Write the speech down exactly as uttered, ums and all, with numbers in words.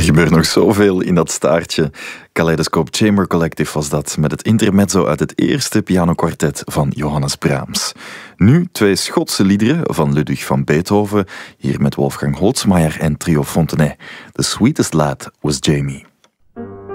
gebeurt nog zoveel in dat staartje. Kaleidoscope Chamber Collective was dat, met het intermezzo uit het eerste pianokwartet van Johannes Brahms. Nu twee Schotse liederen van Ludwig van Beethoven, hier met Wolfgang Holzmaier en Trio Fontenay. The Sweetest Lad was Jamie.